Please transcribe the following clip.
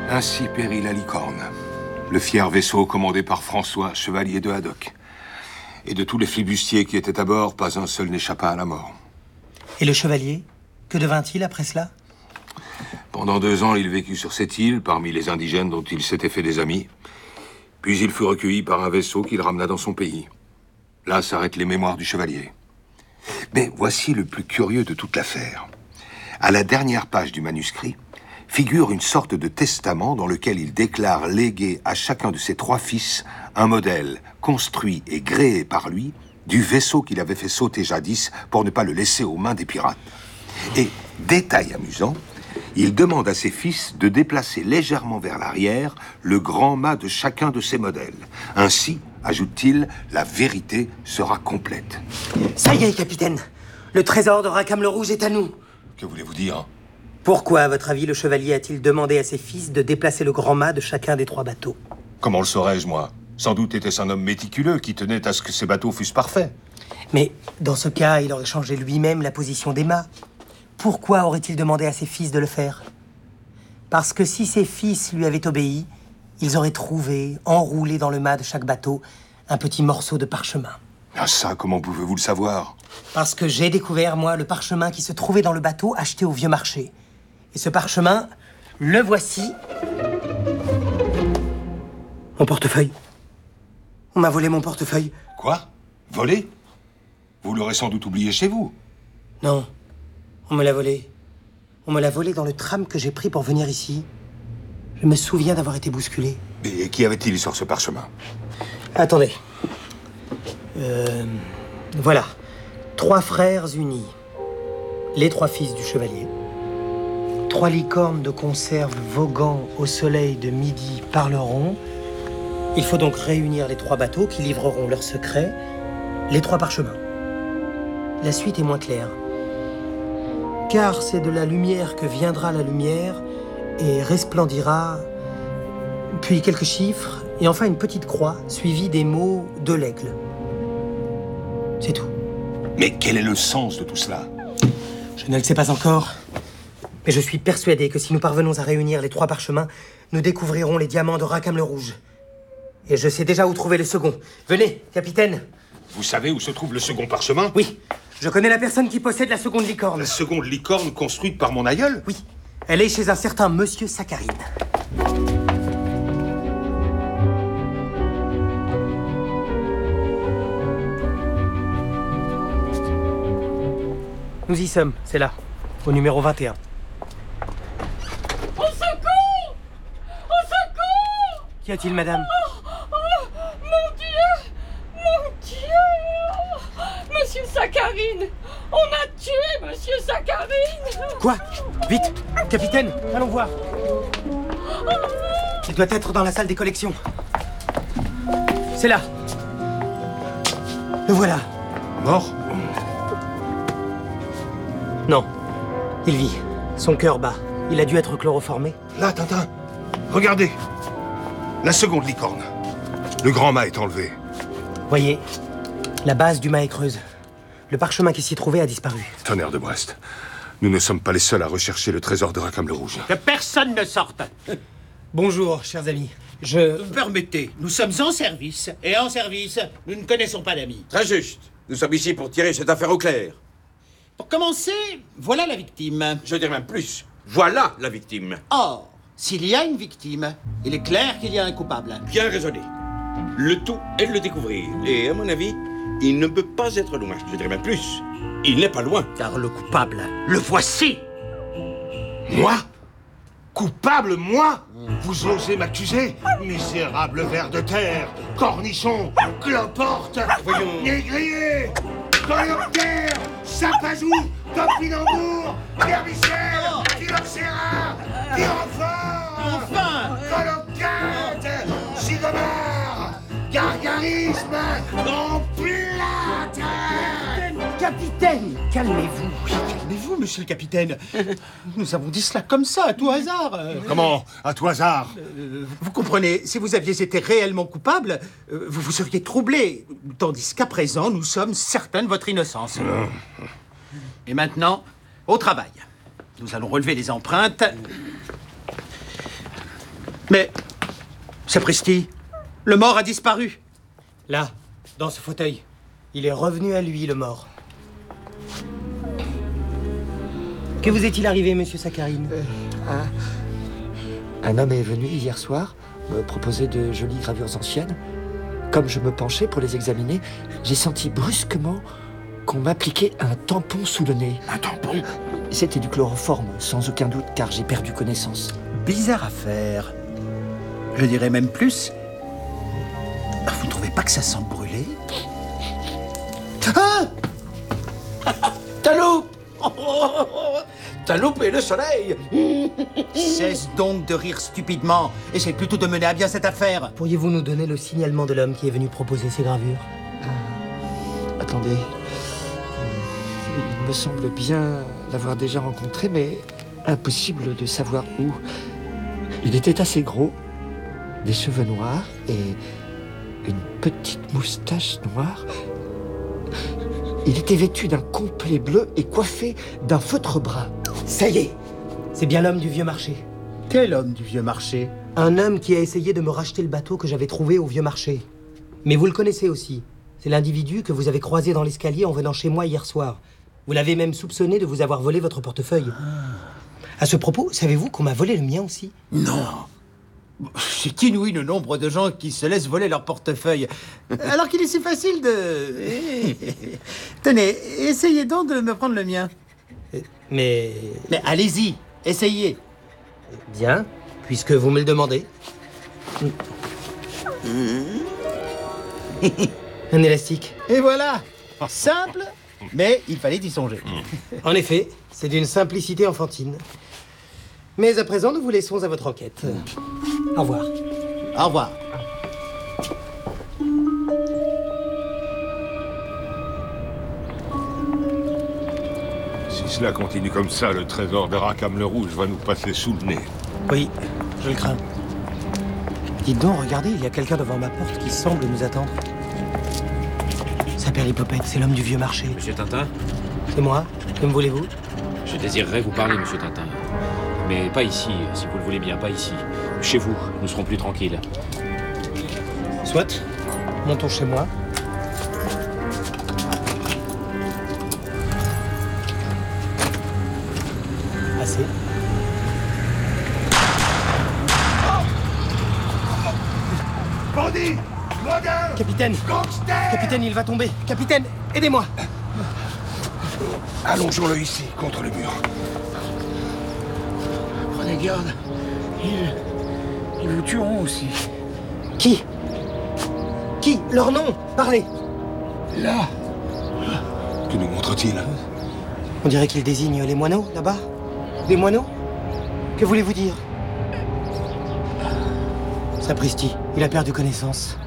Ainsi périt la Licorne, le fier vaisseau commandé par François, chevalier de Haddock. Et de tous les flibustiers qui étaient à bord, pas un seul n'échappa à la mort. Et le chevalier? Que devint-il après cela? Pendant 2 ans, il vécut sur cette île, parmi les indigènes dont il s'était fait des amis. Puis il fut recueilli par un vaisseau qu'il ramena dans son pays. Là s'arrêtent les mémoires du chevalier. Mais voici le plus curieux de toute l'affaire. À la dernière page du manuscrit, figure une sorte de testament dans lequel il déclare léguer à chacun de ses 3 fils un modèle construit et gréé par lui du vaisseau qu'il avait fait sauter jadis pour ne pas le laisser aux mains des pirates. Et, détail amusant, il demande à ses fils de déplacer légèrement vers l'arrière le grand mât de chacun de ces modèles. Ainsi, ajoute-t-il, la vérité sera complète. Ça y est, capitaine. Le trésor de Rackham le Rouge est à nous. Que voulez-vous dire? Pourquoi, à votre avis, le chevalier a-t-il demandé à ses fils de déplacer le grand mât de chacun des 3 bateaux? Comment le saurais-je, moi? Sans doute était-ce un homme méticuleux qui tenait à ce que ses bateaux fussent parfaits. Mais, dans ce cas, il aurait changé lui-même la position des mâts. Pourquoi aurait-il demandé à ses fils de le faire? Parce que si ses fils lui avaient obéi, ils auraient trouvé, enroulé dans le mât de chaque bateau, un petit morceau de parchemin. Ah ça, comment pouvez-vous le savoir? Parce que j'ai découvert, moi, le parchemin qui se trouvait dans le bateau acheté au vieux marché. Et ce parchemin, le voici. Mon portefeuille. On m'a volé mon portefeuille. Quoi? Volé? Vous l'aurez sans doute oublié chez vous. Non, on me l'a volé. On me l'a volé dans le tram que j'ai pris pour venir ici. Je me souviens d'avoir été bousculé. Et qui avait-il sur ce parchemin? Attendez. Voilà. 3 frères unis. Les 3 fils du chevalier. 3 licornes de conserve voguant au soleil de midi parleront. Il faut donc réunir les 3 bateaux qui livreront leurs secrets. Les 3 parchemins. La suite est moins claire. Car c'est de la lumière que viendra la lumière et resplendira, puis quelques chiffres, et enfin une petite croix, suivie des mots de l'aigle. C'est tout. Mais quel est le sens de tout cela? Je ne le sais pas encore, mais je suis persuadé que si nous parvenons à réunir les 3 parchemins, nous découvrirons les diamants de Rackham le Rouge. Et je sais déjà où trouver le second. Venez, capitaine. Vous savez où se trouve le second parchemin? Oui, je connais la personne qui possède la seconde licorne. La seconde licorne construite par mon aïeul? Oui, elle est chez un certain monsieur Saccharine. Nous y sommes, c'est là, au numéro 21. Au secours! Au secours! Qu'y a-t-il, madame? Mon Dieu! Mon Dieu! Monsieur Saccharine! On a tué Monsieur Saccharine! Quoi? Vite! Capitaine, allons voir. Il doit être dans la salle des collections. C'est là. Le voilà. Mort? Non, il vit. Son cœur bat. Il a dû être chloroformé. Là, Tintin. Regardez. La seconde licorne. Le grand mât est enlevé. Voyez, la base du mât est creuse. Le parchemin qui s'y trouvait a disparu. Tonnerre de Brest. Nous ne sommes pas les seuls à rechercher le trésor de Rackham le Rouge. Que personne ne sorte. Bonjour, chers amis. Permettez, nous sommes en service. Et en service, nous ne connaissons pas d'amis. Très juste. Nous sommes ici pour tirer cette affaire au clair. Pour commencer, voilà la victime. Je dirais même plus. Voilà la victime. Or, s'il y a une victime, il est clair qu'il y a un coupable. Bien raisonné. Le tout est de le découvrir. Et à mon avis, il ne peut pas être loin. Je dirais même plus. Il n'est pas loin. Car le coupable, le voici. Moi? Coupable, moi? Vous osez m'accuser? Misérable ver de terre, cornichon, cloporte, Voyons. négrier, coléoptère, sapajou, topinambour, herbicère, phylloxéra, pyrophore, Enfin! colocate, gigomard, gargarisme, emplâtre. Capitaine, calmez-vous. Calmez-vous, monsieur le capitaine. Nous avons dit cela comme ça, à tout hasard. Comment? À tout hasard? Vous comprenez, si vous aviez été réellement coupable, vous vous seriez troublé. Tandis qu'à présent, nous sommes certains de votre innocence. Et maintenant, au travail. Nous allons relever les empreintes. Mais, sapristi, le mort a disparu. Là, dans ce fauteuil. Il est revenu à lui, le mort. Que vous est-il arrivé, monsieur Sakharine? Un homme est venu hier soir me proposer de jolies gravures anciennes. Comme je me penchais pour les examiner, j'ai senti brusquement qu'on m'appliquait un tampon sous le nez. Un tampon? C'était du chloroforme, sans aucun doute, car j'ai perdu connaissance. Bizarre affaire. Je dirais même plus. Vous ne trouvez pas que ça sent brûlé? Ah! T'as loupé T'as loupé le soleil. Cesse donc de rire stupidement. Essaye plutôt de mener à bien cette affaire. Pourriez-vous nous donner le signalement de l'homme qui est venu proposer ces gravures? Attendez. Il me semble bien l'avoir déjà rencontré, mais impossible de savoir où. Il était assez gros, des cheveux noirs et une petite moustache noire. Il était vêtu d'un complet bleu et coiffé d'un feutre brun. Ça y est! C'est bien l'homme du vieux marché. Quel homme du vieux marché? Un homme qui a essayé de me racheter le bateau que j'avais trouvé au vieux marché. Mais vous le connaissez aussi. C'est l'individu que vous avez croisé dans l'escalier en venant chez moi hier soir. Vous l'avez même soupçonné de vous avoir volé votre portefeuille. À ce propos, savez-vous qu'on m'a volé le mien aussi? Non. C'est inouï le nombre de gens qui se laissent voler leur portefeuille. Alors qu'il est si facile de... Tenez, essayez donc de me prendre le mien. Mais allez-y, essayez. bien, puisque vous me le demandez. Un élastique. Et voilà. Simple, mais il fallait y songer. En effet, c'est d'une simplicité enfantine. Mais à présent, nous vous laissons à votre enquête. Au revoir. Au revoir. Si cela continue comme ça, le trésor de Rackham le Rouge va nous passer sous le nez. Oui, je le crains. Dites donc, regardez, il y a quelqu'un devant ma porte qui semble nous attendre. Ça perd l'hypopète, c'est l'homme du vieux marché. Monsieur Tintin, C'est moi. Que me voulez-vous? je désirerais vous parler, monsieur Tintin. Mais pas ici, si vous le voulez bien, pas ici. Chez vous, nous serons plus tranquilles. Soit. Montons chez moi. Assez. Bandit! Modin! Capitaine! Gangster! Capitaine, il va tomber! Capitaine, aidez-moi! Allongeons-le ici, contre le mur. Prenez garde. Ils vous tueront aussi. Qui? Qui? Leur nom? Parlez! Là! Que nous montre-t-il? On dirait qu'il désigne les moineaux, là-bas. Des moineaux? Que voulez-vous dire? Sapristi, il a perdu connaissance.